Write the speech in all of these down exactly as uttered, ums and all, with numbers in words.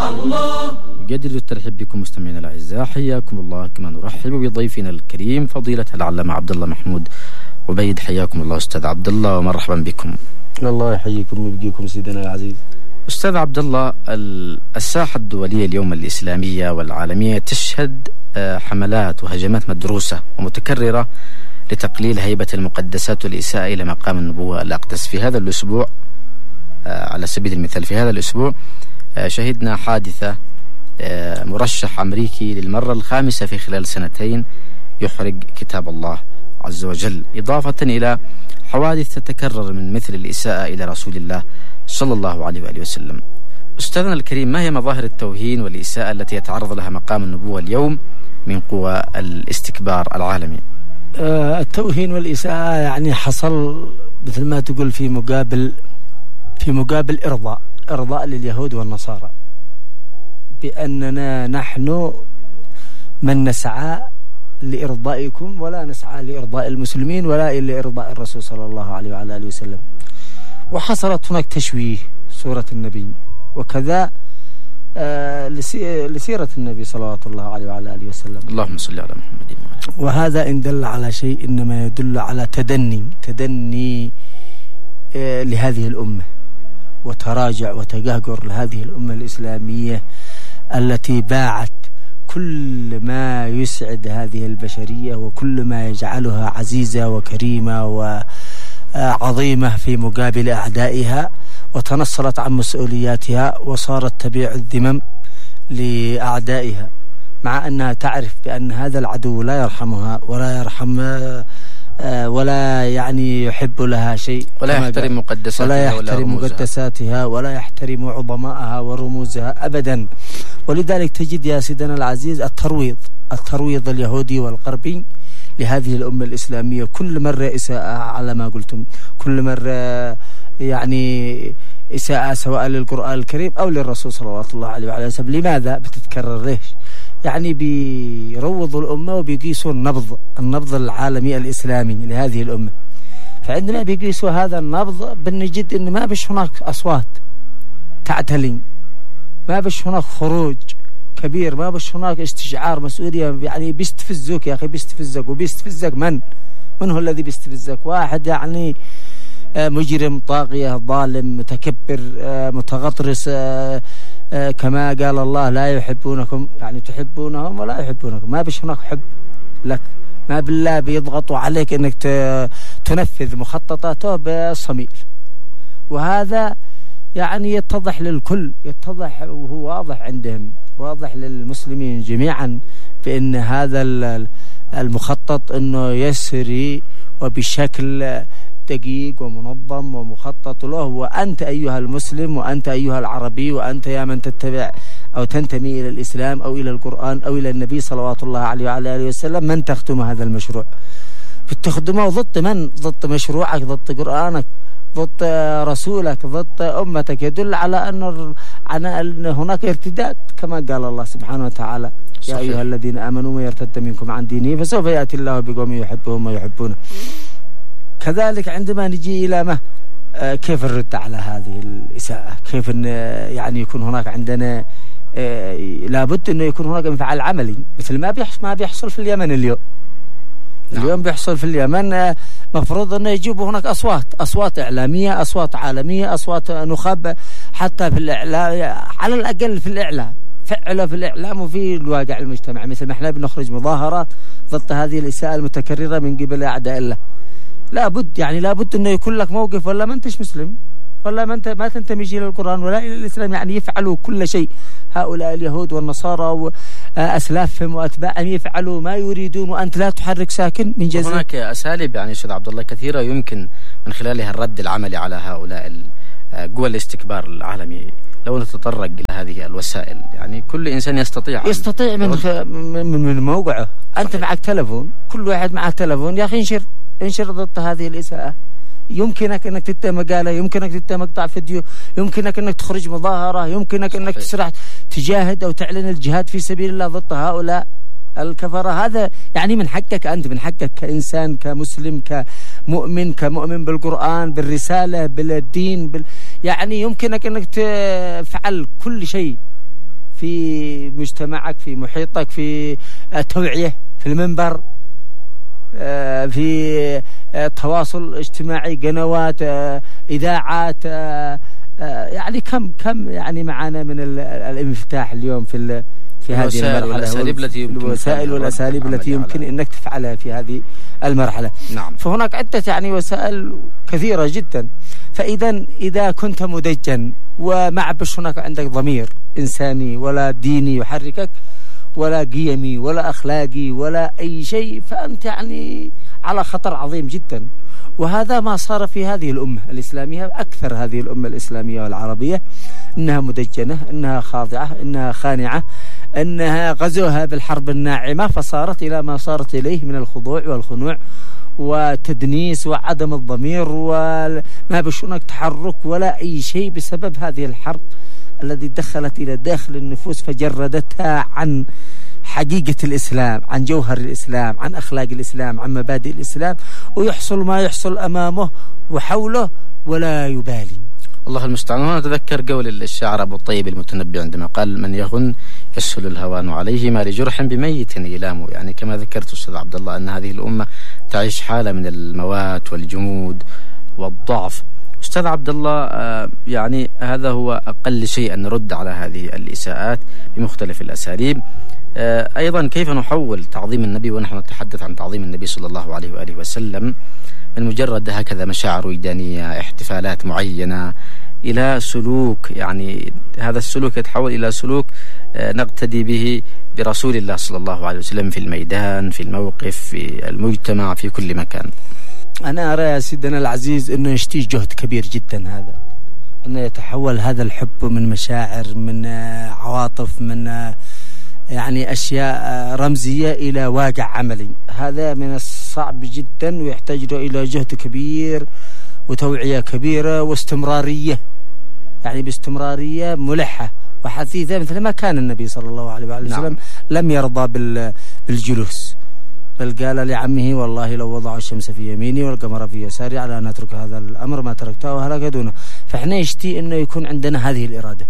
يجدد الترحيب بكم مستمعينا الاعزاء، حياكم الله كما نرحب بضيفنا الكريم فضيلة العلامة عبد الله محمود عبيد. حياكم الله استاذ عبد الله ومرحبا بكم. الله يحييكم ويبقيكم سيدنا العزيز. استاذ عبد الله، الساحة الدولية اليوم الإسلامية والعالمية تشهد حملات وهجمات مدروسة ومتكررة لتقليل هيبة المقدسات والإساءة إلى مقام النبوة الأقدس. في هذا الأسبوع على سبيل المثال في هذا الأسبوع شهدنا حادثة مرشح أمريكي للمرة الخامسة في خلال سنتين يحرق كتاب الله عز وجل، إضافة إلى حوادث تتكرر من مثل الإساءة إلى رسول الله صلى الله عليه وآله وسلم. أستاذنا الكريم، ما هي مظاهر التوهين والإساءة التي يتعرض لها مقام النبوة اليوم من قوى الاستكبار العالمي؟ آه التوهين والإساءة يعني حصل مثل ما تقول في مقابل في مقابل إرضاء إرضاء لليهود والنصارى، بأننا نحن من نسعى لإرضائكم ولا نسعى لإرضاء المسلمين ولا لإرضاء الرسول صلى الله عليه وعلى آله وسلم. وحصلت هناك تشويه صورة النبي، وكذا آه لسيرة النبي صلوات الله عليه وعلى آله وسلم. اللهم صل على محمد. وهذا إن دل على شيء إنما يدل على تدني تدني آه لهذه الأمة، وتراجع وتقهقر لهذه الأمة الإسلامية التي باعت كل ما يسعد هذه البشرية وكل ما يجعلها عزيزة وكريمة وعظيمة في مقابل أعدائها، وتنصلت عن مسؤولياتها وصارت تبيع الذمم لأعدائها، مع أنها تعرف بأن هذا العدو لا يرحمها ولا يرحم ولا يعني يحب لها شيء، ولا يحترم مقدساتها ولا يحترم مقدساتها ولا يحترم عظمائها ورموزها أبدا. ولذلك تجد يا سيدنا العزيز الترويض الترويض اليهودي والغربي لهذه الأمة الإسلامية كل مرة إساءة، على ما قلتم كل مرة يعني إساءة سواء للقرآن الكريم أو للرسول صلى الله عليه وعلى وسلم. لماذا بتتكرر؟ ليش؟ يعني بيروضوا الأمة وبيقيسوا النبض النبض العالمي الإسلامي لهذه الأمة. فعندما بيقيسوا هذا النبض بنجد إن ما بش هناك أصوات تعتلي، ما بش هناك خروج كبير، ما بش هناك استشعار مسؤولية. يعني بيستفزوك يا أخي، بيستفزك وبيستفزك من من هو الذي بيستفزك؟ واحد يعني مجرم طاغية ظالم متكبر متغطرس، كما قال الله لا يحبونكم، يعني تحبونهم ولا يحبونكم. ما بش هناك حب لك، ما بالله بيضغطوا عليك انك تنفذ مخططاته بصميل. وهذا يعني يتضح للكل، يتضح وهو واضح عندهم، واضح للمسلمين جميعا بأن هذا المخطط انه يسري وبشكل دقيق ومنظم ومخطط له. وأنت أيها المسلم وأنت أيها العربي وأنت يا من تتبع أو تنتمي إلى الإسلام أو إلى القرآن أو إلى النبي صلوات الله عليه وعلى آله وسلم، من تخدم هذا المشروع؟ بتخدمه ضد من؟ ضد مشروعك، ضد قرآنك، ضد رسولك، ضد أمتك. يدل على أن أن هناك ارتداد كما قال الله سبحانه وتعالى: يا أيها الذين آمنوا من يرتد منكم عن دينه فسوف يأتي الله بقوم يحبهم ويحبونه. كذلك عندما نجي إلى ما آه كيف الرد على هذه الإساءة؟ كيف أن يعني يكون هناك عندنا آه لابد أنه يكون هناك انفعال عملي، مثل ما بيحصل ما بيحصل في اليمن اليوم. نعم. اليوم بيحصل في اليمن آه مفروض أنه يجيبوا هناك أصوات أصوات إعلامية، أصوات عالمية، أصوات نخب حتى في الإعلام، على الأقل في الإعلام، فعله في الإعلام وفي الواقع المجتمع، مثل ما احنا بنخرج مظاهرات ضد هذه الإساءة المتكررة من قبل أعداء الله. لابد يعني لابد انه يكون لك موقف، ولا ما انتش مسلم، ولا ما انت ما تنتمي الى القرآن ولا الى الاسلام. يعني يفعلوا كل شيء هؤلاء اليهود والنصارى واسلافهم واتباعهم، يفعلوا ما يريدون وانت لا تحرك ساكن من جزء. هناك اساليب يعني استاذ عبد الله كثيره يمكن من خلالها الرد العملي على هؤلاء قوى الاستكبار العالمي. لو نتطرق الى هذه الوسائل، يعني كل انسان يستطيع يستطيع من خ... من, من موقعه. انت صحيح. معك تلفون، كل واحد معه تلفون، يا اخي انشر انشر ضد هذه الإساءة. يمكنك انك تكتب مقالة، يمكنك تكتب مقطع فيديو، يمكنك انك تخرج مظاهرة، يمكنك انك تسرع تجاهد او تعلن الجهاد في سبيل الله ضد هؤلاء الكفرة. هذا يعني من حقك أنت، من حقك كإنسان كمسلم كمؤمن كمؤمن بالقرآن بالرسالة بالدين بال... يعني يمكنك انك تفعل كل شيء في مجتمعك، في محيطك، في التوعية، في المنبر، في التواصل الاجتماعي، قنوات، إذاعات، يعني كم كم يعني معانا من الانفتاح اليوم في في هذه المرحلة، والأساليب التي يمكن الوسائل والأساليب التي يمكن أنك تفعلها في هذه المرحلة. نعم. فهناك عدة يعني وسائل كثيرة جدا. فإذا إذا كنت مدجن ومع بش هناك عندك ضمير إنساني ولا ديني يحركك ولا قيمي ولا أخلاقي ولا أي شيء، فأنت يعني على خطر عظيم جدا. وهذا ما صار في هذه الأمة الإسلامية، أكثر هذه الأمة الإسلامية والعربية، إنها مدجنة، إنها خاضعة، إنها خانعة، إنها غزوها بالحرب الناعمة، فصارت إلى ما صارت إليه من الخضوع والخنوع وتدنيس وعدم الضمير وما بشونك تحرك ولا أي شيء، بسبب هذه الحرب التي دخلت إلى داخل النفوس فجردتها عن حقيقة الإسلام، عن جوهر الإسلام، عن أخلاق الإسلام، عن مبادئ الإسلام، ويحصل ما يحصل أمامه وحوله ولا يبالي. الله المستعان. هنا أتذكر قول الشاعر أبو الطيب المتنبي عندما قال: من يغن يسهل الهوان عليه، ما لجرح بميت إيلام. يعني كما ذكرت أستاذ عبد الله أن هذه الأمة تعيش حالة من الموات والجمود والضعف. أستاذ عبد الله، يعني هذا هو أقل شيء أن نرد على هذه الإساءات بمختلف الأساليب. أيضا كيف نحول تعظيم النبي ونحن نتحدث عن تعظيم النبي صلى الله عليه وآله وسلم من مجرد هكذا مشاعر وجدانية، احتفالات معينة، إلى سلوك، يعني هذا السلوك يتحول إلى سلوك نقتدي به برسول الله صلى الله عليه وسلم في الميدان، في الموقف، في المجتمع، في كل مكان. أنا أرى يا سيدنا العزيز أنه يشتي جهد كبير جدا، هذا أنه يتحول هذا الحب من مشاعر، من عواطف، من يعني أشياء رمزية إلى واقع عملي. هذا من الصعب جدا ويحتاج إلى جهد كبير وتوعية كبيرة واستمرارية، يعني باستمرارية ملحة وحثيثة، مثل ما كان النبي صلى الله عليه وآله وسلم. نعم. لم يرضى بالجلوس، بل قال لعمه: والله لو وضع الشمس في يميني والقمر في يساري على أن أترك هذا الأمر ما تركته وهلك دونه. فإحنا يشتي أنه يكون عندنا هذه الإرادة،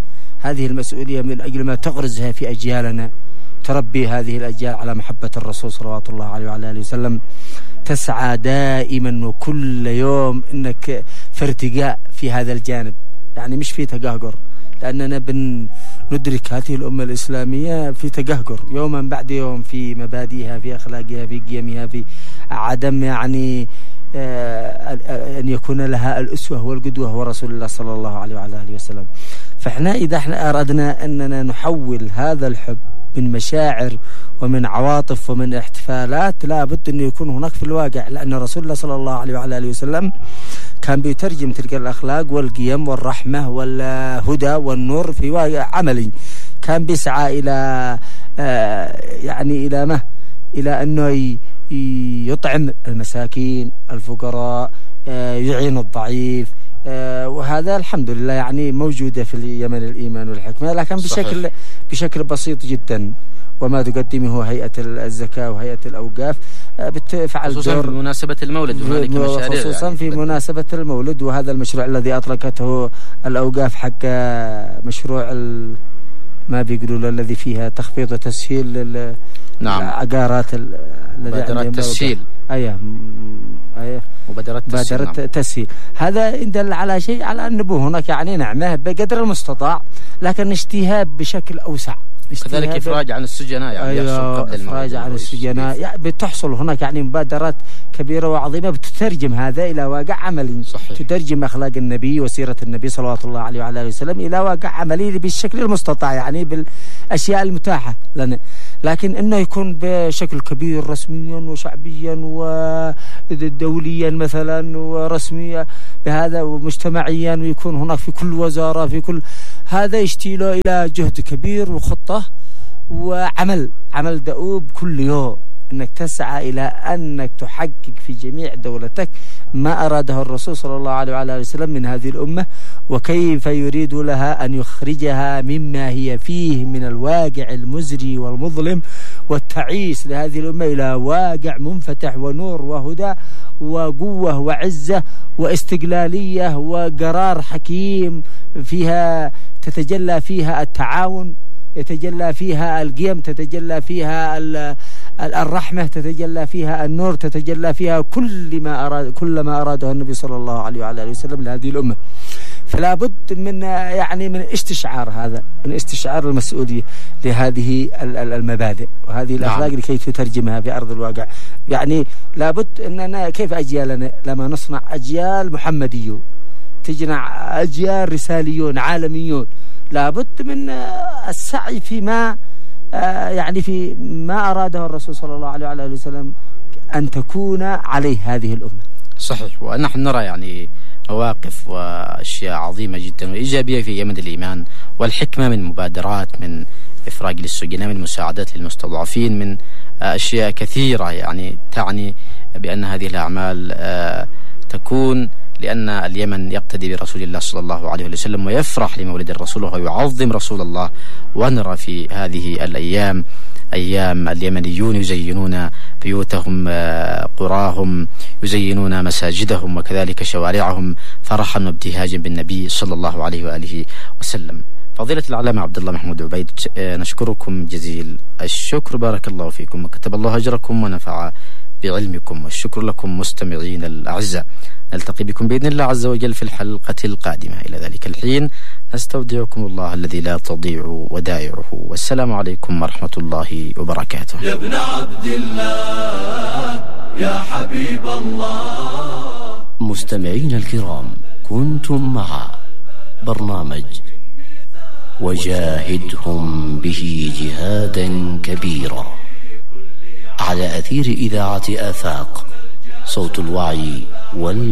هذه المسؤولية، من أجل ما تغرزها في أجيالنا، تربي هذه الأجيال على محبة الرسول صلوات الله عليه وعلى آله وسلم، تسعى دائما وكل يوم أنك في ارتقاء في هذا الجانب، يعني مش في تقهقر، لأننا بندرك هذه الأمة الإسلامية في تقهقر يوما بعد يوم في مبادئها، في أخلاقها، في قيمها، في عدم يعني أن يكون لها الأسوة والقدوة هو رسول الله صلى الله عليه وعلى آله وسلم. فإحنا إذا احنا أردنا أننا نحول هذا الحب من مشاعر ومن عواطف ومن احتفالات، لا بد أن يكون هناك في الواقع، لأن رسول الله صلى الله عليه وعلى آله وسلم كان بيترجم تلك الأخلاق والقيم والرحمة والهدى والنور في واقع عملي. كان بيسعى إلى يعني إلى ما إلى أنه يطعم المساكين، الفقراء، يعين الضعيف، وهذا الحمد لله يعني موجودة في اليمن الإيمان والحكمة، لكن بشكل صحيح. بشكل بسيط جدا. وما تقدمه هيئة الزكاة وهيئة الأوقاف بتفعل خصوصا في مناسبة المولد، خصوصا يعني في مناسبة المولد. وهذا المشروع الذي أطلقته الأوقاف حق مشروع ما بيقولوا الذي فيها تخفيض وتسهيل نعم العقارات، مبادرات تسهيل، أيه أيه مبادرات تسهيل, نعم. تسهيل. هذا يدل على شيء، على أن هناك يعني نعمة بقدر المستطاع، لكن اشتيها بشكل أوسع. كذلك إفراج عن السجناء، يعني أيوة يحصل قبل إفراج عن السجناء، يعني بتحصل هناك يعني مبادرات كبيرة وعظيمة بتترجم هذا إلى واقع عملي. صحيح. تترجم أخلاق النبي وسيرة النبي صلوات الله عليه وعلى آله وسلم إلى واقع عملي بالشكل المستطاع، يعني بالأشياء المتاحة لنا، لكن إنه يكون بشكل كبير رسميا وشعبيا ودوليا مثلا ورسميا بهذا ومجتمعيا، ويكون هناك في كل وزارة، في كل هذا يشتيله إلى جهد كبير وخطة وعمل عمل دؤوب كل يوم، أنك تسعى إلى أنك تحقق في جميع دولتك ما أراده الرسول صلى الله عليه وعلى آله وسلم من هذه الأمة، وكيف يريد لها أن يخرجها مما هي فيه من الواقع المزري والمظلم والتعيس لهذه الأمة إلى واقع منفتح ونور وهدى وقوة وعزة واستقلالية وقرار حكيم فيها تتجلى فيها التعاون يتجلى فيها القيم، تتجلى فيها الرحمة، تتجلى فيها النور، تتجلى فيها كل ما أراد كل ما أراده النبي صلى الله عليه وعلى آله وسلم لهذه الأمة. فلا بد من يعني من استشعار هذا، من استشعار المسؤولية لهذه المبادئ وهذه الأخلاق نعم. لكي تترجمها في أرض الواقع. يعني لا بد أننا كيف أجيالنا لما نصنع أجيال محمديون، تجنع أجيال رساليون عالميون، لا بد من السعي فيما يعني في ما أراده الرسول صلى الله عليه وعلى آله وسلم أن تكون عليه هذه الأمة. صحيح. ونحن نرى يعني مواقف وأشياء عظيمة جدا وإيجابية في يمن الإيمان والحكمة، من مبادرات، من إفراج للسجناء، من مساعدات للمستضعفين، من أشياء كثيرة يعني تعني بأن هذه الأعمال تكون لأن اليمن يقتدي برسول الله صلى الله عليه وسلم ويفرح لمولد الرسول ويعظم رسول الله. ونرى في هذه الأيام أيام اليمنيون يزينون بيوتهم، قراهم، يزينون مساجدهم وكذلك شوارعهم فرحا وابتهاجا بالنبي صلى الله عليه وآله وسلم. فضيلة العلامة عبد الله محمود عبيد، نشكركم جزيل الشكر، بارك الله فيكم وكتب الله أجركم ونفع بعلمكم، والشكر لكم مستمعين الأعزاء. نلتقي بكم بإذن الله عز وجل في الحلقة القادمة. إلى ذلك الحين نستودعكم الله الذي لا تضيع ودائعه، والسلام عليكم ورحمة الله وبركاته. يا ابن عبد الله يا حبيب الله. مستمعين الكرام، كنتم مع برنامج وجاهدهم به جهادا كبيرا على أثير إذاعة آفاق، صوت الوعي وال